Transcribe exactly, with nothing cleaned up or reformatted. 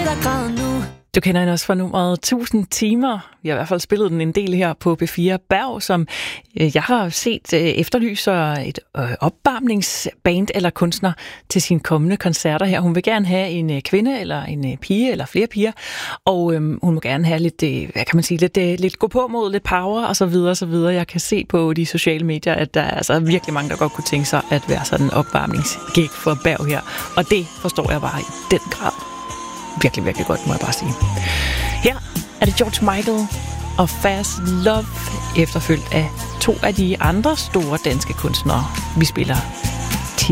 der græder nu. Du kender hende også fra nummeret tusind timer. Vi har i hvert fald spillet den en del her på B fire. Berg, som jeg har set efterlyser et opvarmningsband eller kunstner til sine kommende koncerter her. Hun vil gerne have en kvinde eller en pige eller flere piger, og øhm, hun må gerne have lidt, hvad kan man sige, lidt, lidt gå på mod, lidt power og så videre og så videre. Jeg kan se på de sociale medier, at der er altså virkelig mange, der godt kunne tænke sig at være sådan en opvarmningsgig for Berg her, og det forstår jeg bare i den grad. Virkelig, virkelig godt, må jeg bare sige. Her er det George Michael og Fast Love, efterfulgt af to af de andre store danske kunstnere. Vi spiller